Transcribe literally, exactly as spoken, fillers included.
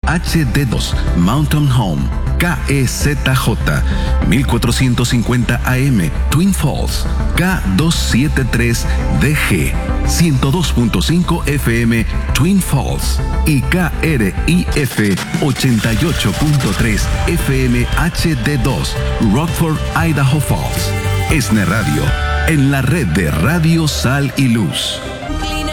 H D dos, Mountain Home, K E Z J, mil cuatrocientos cincuenta A M, Twin Falls, K doscientos setenta y tres D G, ciento dos punto cinco F M, Twin Falls, y K R I F ochenta y ocho punto tres F M H D dos, Rockford, Idaho Falls. ESNE Radio, en la red de Radio Sal y Luz.